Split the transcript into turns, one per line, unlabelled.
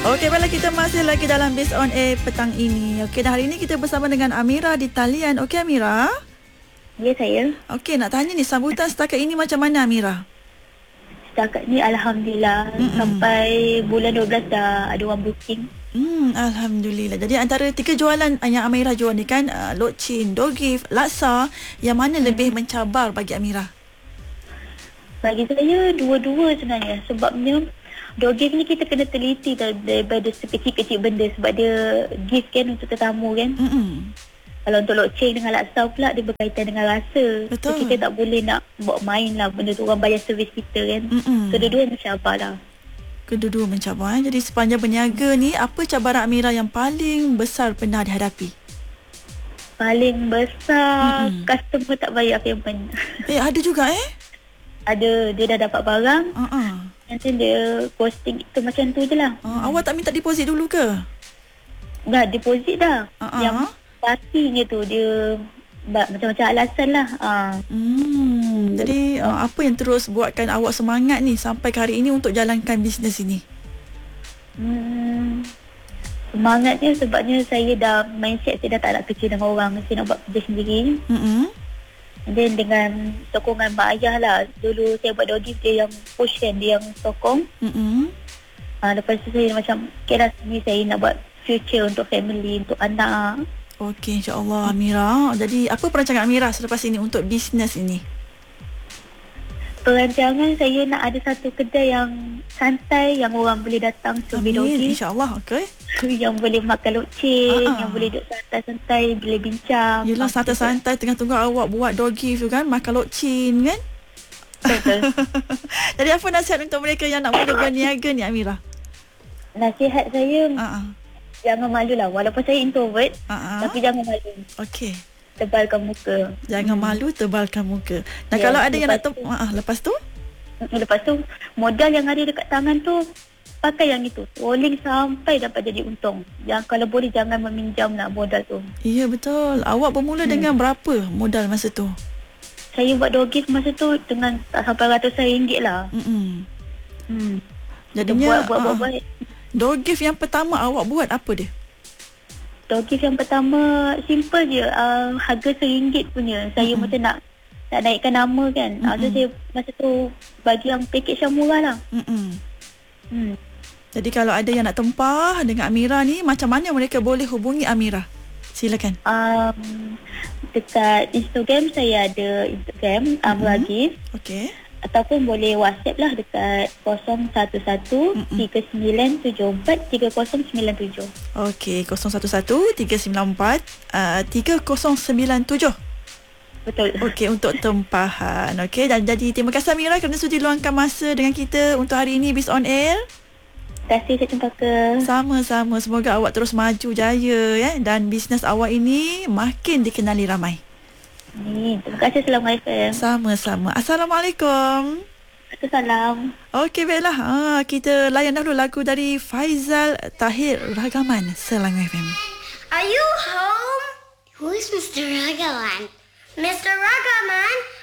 Okey, baiklah, kita masih lagi dalam Biz on Air petang ini. Okey, dan hari ini kita bersama dengan Amira di talian. Okey, Amira.
Ya, saya.
Okey, nak tanya ni, sambutan setakat ini macam mana, Amira?
Setakat ni Alhamdulillah. Sampai bulan 12 dah ada orang booking.
Alhamdulillah. Jadi antara 3 jualan yang Amira jual ni kan, Lok Chin, door gift, laksa, yang mana lebih mencabar bagi Amira?
Bagi saya dua-dua sebenarnya. Sebabnya door gift ni kita kena teliti daripada sekecil-kecil benda. Sebab dia gift kan untuk tetamu kan. Kalau untuk Lok Chin dengan laksa pula, dia berkaitan dengan rasa.
Betul.
So kita tak boleh nak bawa main lah benda tu, orang bayar servis kita kan. So dua-dua mencabar lah.
Kedua-dua mencabar. Jadi sepanjang berniaga ni, apa cabaran Amira yang paling besar pernah dihadapi?
Paling besar, customer tak bayar payment.
Ada juga
Ada, dia dah dapat barang, nanti dia posting itu macam tu je lah.
Awak tak minta deposit dulu ke?
Dah deposit dah. Yang pastinya tu dia macam-macam alasan lah.
Jadi apa yang terus buatkan awak semangat ni sampai ke hari ini untuk jalankan bisnes ini?
Semangatnya sebabnya saya dah mindset saya dah tak nak kerja dengan orang, saya nak buat kerja sendiri. Dan dengan sokongan mak ayah lah. Dulu saya buat door gift, dia yang push kan, dia yang sokong. Lepas tu saya macam kira sendiri saya nak buat future untuk family, untuk anak.
Okey, insya-Allah Amira. Jadi apa perancangan Amira selepas ini untuk bisnes ini?
Perancangan saya nak ada satu kedai yang santai, yang orang boleh datang
Amin,
dogi,
insya-Allah. Okey.
yang boleh makan Lok Chin, yang boleh duduk santai-santai, boleh bincang.
Yelah, santai-santai tengah tunggu awak buat door gift tu kan, makan Lok Chin kan.
Betul.
Jadi apa nasihat untuk mereka yang nak mula berniaga ni, Amira?
Nasihat saya, jangan malu lah. Walaupun saya introvert, tapi jangan malu.
Okey.
Tebalkan muka.
Jangan malu, tebalkan muka. Dan kalau ada yang nak lepas tu?
Lepas tu, modal yang ada dekat tangan tu, pakai yang itu. Rolling sampai dapat jadi untung. Kalau boleh, jangan meminjam lah modal tu.
Ya, betul. Awak bermula dengan berapa modal masa tu?
Saya buat door gift masa tu dengan tak sampai ratusan ringgit lah.
Jadinya
buat.
Door gift yang pertama awak buat apa dia?
Door gift yang pertama simple je, harga RM1 punya. Saya macam nak naikkan nama kan. So saya masa tu bagi yang package yang murah lah.
Jadi kalau ada yang nak tempah dengan Amira ni, macam mana mereka boleh hubungi Amira? Silakan.
Dekat Instagram saya ada Instagram Amira Gift. Okey. Ataupun boleh WhatsApp lah dekat 011-3974-3097.
Okey, 011-394-3097.
Betul.
Okey, untuk tempahan. Okey, dan jadi terima kasih Amira kerana sudi luangkan masa dengan kita untuk hari ini Biz on Air.
Terima kasih, saya jumpa ke.
Sama-sama, semoga awak terus maju jaya dan bisnes awak ini makin dikenali ramai.
Terima kasih. Assalamualaikum.
Sama-sama. Assalamualaikum.
Assalamualaikum.
Okey, baiklah. Kita layan dahulu lagu dari Faizal Tahir, Ragaman, Selangor FM.
Are you home? Who is Mr. Ragaman? Mr. Ragaman,